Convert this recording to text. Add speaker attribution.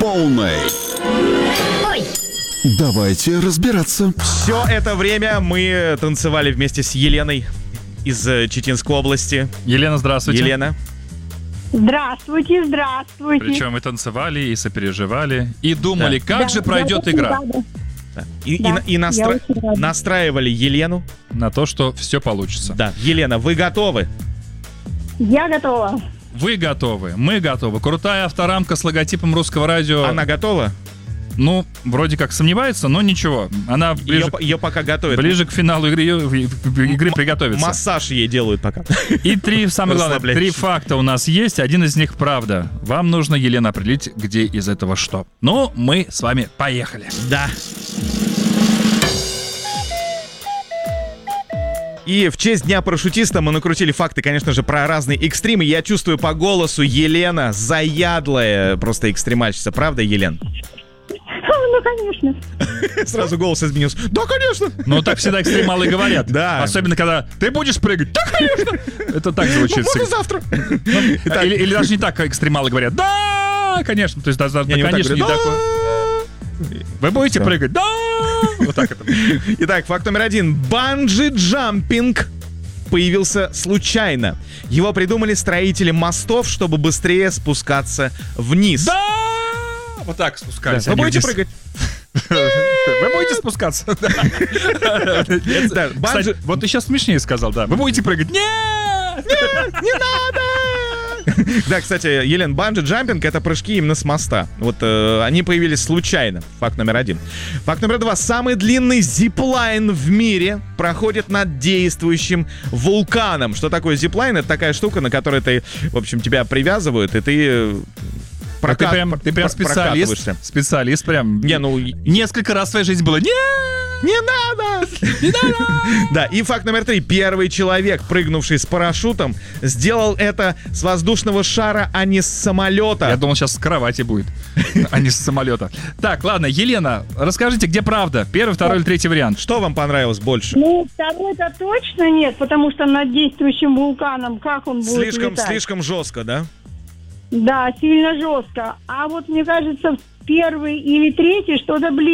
Speaker 1: полной.
Speaker 2: Ой!
Speaker 1: Давайте разбираться.
Speaker 3: Все это время мы танцевали вместе с Еленой из Читинской области.
Speaker 4: Елена, здравствуйте.
Speaker 3: Елена.
Speaker 5: Здравствуйте, здравствуйте.
Speaker 4: Причем мы танцевали и сопереживали, и думали, как же пройдет
Speaker 5: я
Speaker 4: игра.
Speaker 5: очень рада.
Speaker 3: Да. И
Speaker 5: я очень рада.
Speaker 3: настраивали Елену.
Speaker 4: На то, что все получится.
Speaker 3: Да. Елена, вы готовы?
Speaker 5: Я готова.
Speaker 4: Вы готовы, мы готовы. Крутая авторамка с логотипом Русского радио.
Speaker 3: Она готова?
Speaker 4: Ну, вроде как сомневается, но ничего. Она
Speaker 3: Ее пока готовят.
Speaker 4: ближе к финалу игры приготовится.
Speaker 3: Массаж ей делают пока.
Speaker 4: И самое главное,
Speaker 3: Расслабляющий.
Speaker 4: 3 факта у нас есть. Один из них правда. Вам нужно, Елена, определить, где из этого что. Ну, мы с вами поехали.
Speaker 3: Да. И в честь Дня парашютиста мы накрутили факты, конечно же, про разные экстримы. Я чувствую по голосу, Елена заядлая просто экстремальщица. Правда, Елен?
Speaker 5: Ну, конечно.
Speaker 3: Сразу голос изменился. Да, конечно.
Speaker 4: Ну, так всегда экстремалы говорят.
Speaker 3: Да.
Speaker 4: Особенно, когда ты будешь прыгать. Да, конечно. Это так звучит.
Speaker 3: Можно завтра.
Speaker 4: Или даже не так, как экстремалы говорят. Да, конечно. То есть даже,
Speaker 3: Я не вот так
Speaker 4: конечно, не
Speaker 3: говорю,
Speaker 4: такое. Вы будете
Speaker 3: Всё.
Speaker 4: прыгать? Да! Вот так это.
Speaker 3: Итак, факт номер 1. Банджи-джампинг появился случайно. Его придумали строители мостов, чтобы быстрее спускаться вниз.
Speaker 4: Да! Вот так спускались.
Speaker 3: Вы
Speaker 4: они
Speaker 3: будете
Speaker 4: вниз.
Speaker 3: прыгать?
Speaker 4: Вы будете спускаться? Да.
Speaker 3: Да,
Speaker 4: Кстати, вот ты сейчас смешнее сказал, да. Вы будете прыгать? Нет!
Speaker 3: Не надо! Да, кстати, Елен, банджи-джампинг — это прыжки именно с моста. Вот они появились случайно. Факт номер 1. Факт номер 2. Самый длинный зиплайн в мире проходит над действующим вулканом. Что такое зиплайн? Это такая штука, на которой ты, в общем, тебя привязывают, и ты...
Speaker 4: Ты прям специалист.
Speaker 3: прокатываешься.
Speaker 4: Специалист прям.
Speaker 3: Не, ну...
Speaker 4: Несколько раз в своей жизни было. Нет!
Speaker 3: Не надо! Не надо! Да, и факт номер 3. Первый человек, прыгнувший с парашютом, сделал это с воздушного шара, а не с самолета.
Speaker 4: Я думал, сейчас с кровати будет, а не с самолета. Так, ладно, Елена, расскажите, где правда? Первый, второй или третий вариант?
Speaker 3: Что вам понравилось больше?
Speaker 5: Ну, второй-то точно нет, потому что над действующим вулканом, как он будет летать?
Speaker 3: Слишком жестко, да?
Speaker 5: Да, сильно жестко. А вот, мне кажется, первый или третий что-то ближе.